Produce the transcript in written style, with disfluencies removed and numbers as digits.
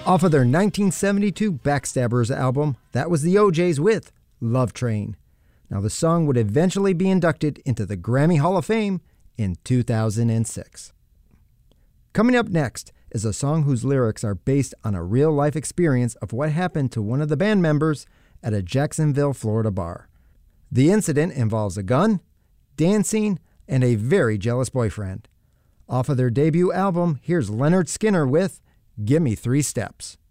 Off of their 1972 Backstabbers album, that was the O'Jays with Love Train. Now, the song would eventually be inducted into the Grammy Hall of Fame in 2006. Coming up next is a song whose lyrics are based on a real-life experience of what happened to one of the band members at a Jacksonville, Florida bar. The incident involves a gun, dancing, and a very jealous boyfriend. Off of their debut album, here's Leonard Skinner with Gimme 3 Steps.